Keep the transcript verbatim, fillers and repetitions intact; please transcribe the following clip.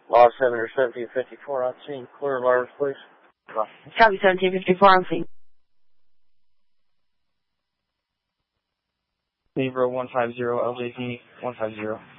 Law Center seventeen fifty-four on scene. Clear alarms, please. Copy seventeen fifty-four on scene. Libra one five zero, L J P one five zero.